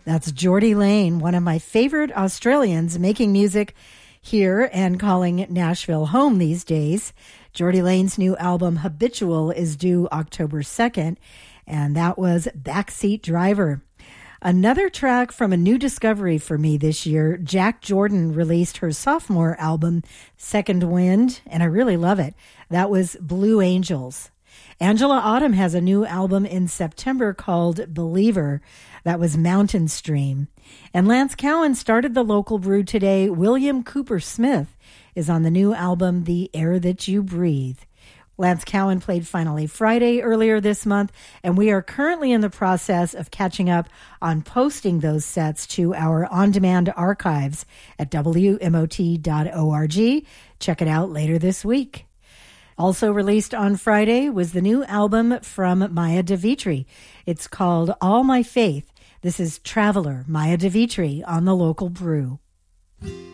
That's Geordie Lane, one of my favorite Australians, making music here and calling Nashville home these days. Geordie Lane's new album, Habitual, is due October 2nd, and that was Backseat Driver. Another track from a new discovery for me this year, Jack Jordan released her sophomore album, Second Wind, and I really love it. That was Blue Angels. Angela Autumn has a new album in September called Believer. That was Mountain Stream. And Lance Cowan started the local brew today. William Cooper Smith is on the new album, The Air That You Breathe. Lance Cowan played Finally Friday earlier this month, and we are currently in the process of catching up on posting those sets to our on-demand archives at WMOT.org. Check it out later this week. Also released on Friday was the new album from Maya DeVitri. It's called All My Faith. This is Traveler, Maya DeVitri on the local brew.